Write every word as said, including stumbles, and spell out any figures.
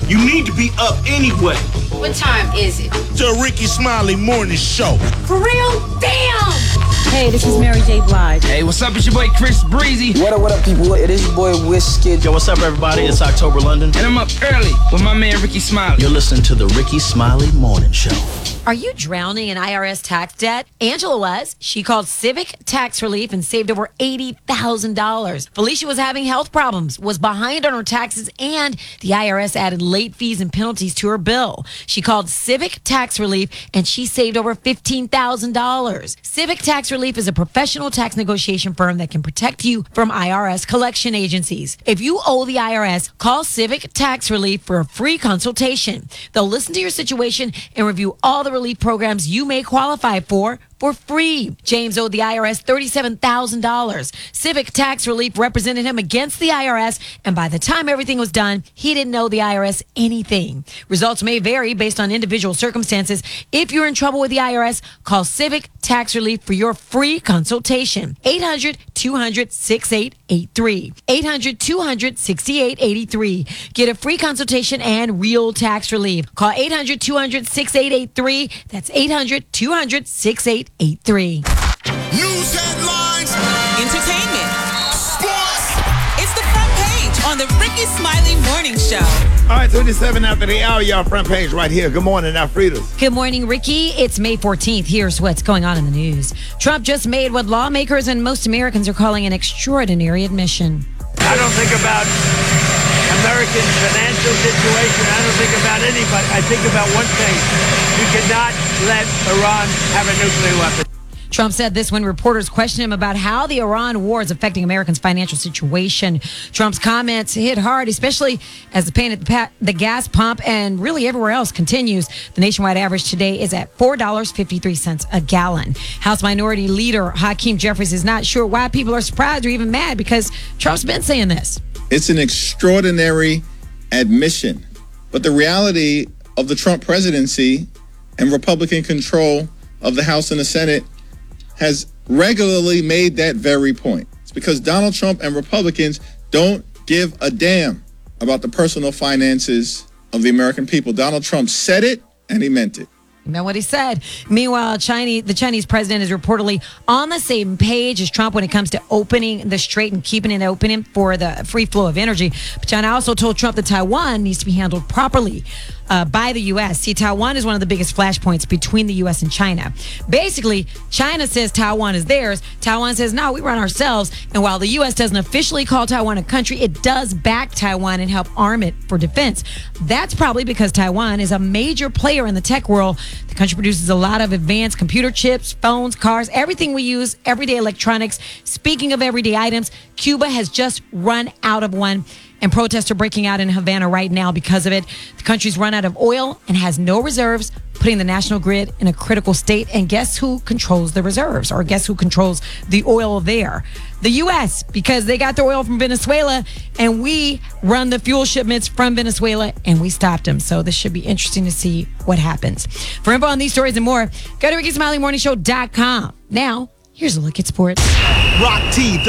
You need to be up anyway. What time is it? The Ricky Smiley Morning Show. For real? Damn! Hey, this is Mary J. Blige. Hey, what's up? It's your boy Chris Breezy. What up, what up, people? It is your boy Wizkid. Yo, what's up, everybody? It's October London. And I'm up early with my man Ricky Smiley. You're listening to the Ricky Smiley Morning Show. Are you drowning in I R S tax debt? Angela was. She called Civic Tax Relief and saved over eighty thousand dollars. Felicia was having health problems, was behind on her taxes, and the I R S added late fees and penalties to her bill. She called Civic Tax Relief and she saved over fifteen thousand dollars. Civic Tax Relief is a professional tax negotiation firm that can protect you from I R S collection agencies. If you owe the I R S, call Civic Tax Relief for a free consultation. They'll listen to your situation and review all the relief programs you may qualify for for free. James owed the I R S thirty-seven thousand dollars. Civic Tax Relief represented him against the I R S, and by the time everything was done, he didn't owe the I R S anything. Results may vary based on individual circumstances. If you're in trouble with the I R S, call Civic Tax Relief for your free consultation. eight hundred, two hundred, sixty-eight eighty-three. eight hundred, two hundred, sixty-eight eighty-three. Get a free consultation and real tax relief. Call eight hundred, two hundred, sixty-eight eighty-three. That's eight hundred, two hundred, sixty-eight eighty-three. News headlines. Entertainment. Sports. It's the front page on the Ricky Smiley Morning Show. All right, twenty-seven after the hour, y'all, front page right here. Good morning, Alfredas. Good morning, Ricky. It's May fourteenth. Here's what's going on in the news. Trump just made what lawmakers and most Americans are calling an extraordinary admission. I don't think about American financial situation. I don't think about anybody. I think about one thing. You cannot let Iran have a nuclear weapon. Trump said this when reporters questioned him about how the Iran war is affecting Americans' financial situation. Trump's comments hit hard, especially as the pain at the, pa- the gas pump and really everywhere else continues. The nationwide average today is at four dollars and fifty-three cents a gallon. House Minority Leader Hakeem Jeffries is not sure why people are surprised or even mad because Trump's been saying this. It's an extraordinary admission. But the reality of the Trump presidency and Republican control of the House and the Senate has regularly made that very point. It's because Donald Trump and Republicans don't give a damn about the personal finances of the American people. Donald Trump said it, and he meant it. You know what he said. Meanwhile, Chinese, the Chinese president is reportedly on the same page as Trump when it comes to opening the strait and keeping it open for the free flow of energy. But China also told Trump that Taiwan needs to be handled properly uh, by the U S. See, Taiwan is one of the biggest flashpoints between the U S and China. Basically, China says Taiwan is theirs. Taiwan says, no, we run ourselves. And while the U S doesn't officially call Taiwan a country, it does back Taiwan and help arm it for defense. That's probably because Taiwan is a major player in the tech world. The country produces a lot of advanced computer chips, phones, cars, everything we use, everyday electronics. Speaking of everyday items, Cuba has just run out of one, and protests are breaking out in Havana right now because of it. The country's run out of oil and has no reserves, putting the national grid in a critical state. And guess who controls the reserves, or guess who controls the oil there? The U S, because they got the oil from Venezuela, and we run the fuel shipments from Venezuela, and we stopped them. So this should be interesting to see what happens. For info on these stories and more, go to Ricky Smiley Morning Show dot com. Now, here's a look at sports. Rock T.